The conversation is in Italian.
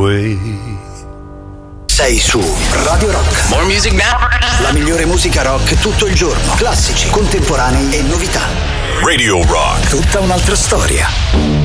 way. Sei su Radio Rock. More music now. La migliore musica rock tutto il giorno. Classici, contemporanei e novità. Radio Rock. Tutta un'altra storia.